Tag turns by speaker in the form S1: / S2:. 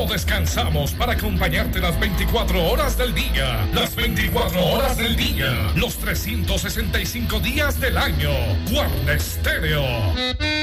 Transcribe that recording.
S1: No descansamos para acompañarte las 24 horas del día. Las 24 horas del día. Los 365 días del año. Guarda Estéreo.